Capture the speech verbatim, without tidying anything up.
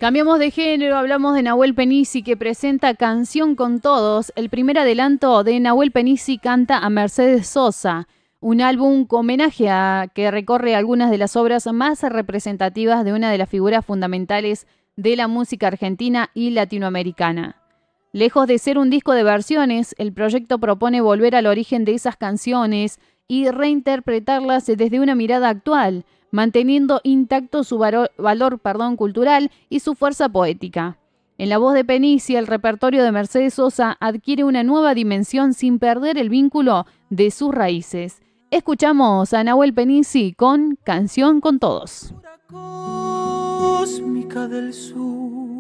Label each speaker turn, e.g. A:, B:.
A: Cambiamos de género, hablamos de Nahuel Penisi, que presenta Canción con Todos. El primer adelanto de Nahuel Penisi canta a Mercedes Sosa, un álbum con homenaje a que recorre algunas de las obras más representativas de una de las figuras fundamentales de la música argentina y latinoamericana. Lejos de ser un disco de versiones, el proyecto propone volver al origen de esas canciones y reinterpretarlas desde una mirada actual, manteniendo intacto su valor, valor perdón, cultural y su fuerza poética. En la voz de Penisi, el repertorio de Mercedes Sosa adquiere una nueva dimensión sin perder el vínculo de sus raíces. Escuchamos a Nahuel Penisi con Canción con Todos.
B: Cósmica del sur,